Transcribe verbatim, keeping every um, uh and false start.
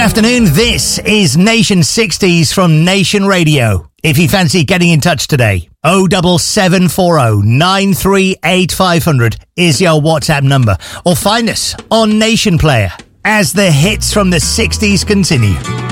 afternoon, this is Nation sixties from Nation Radio. If you fancy getting in touch today, oh seven seven four oh nine three eight five hundred is your WhatsApp number, or find us on Nation Player as the hits from the sixties continue.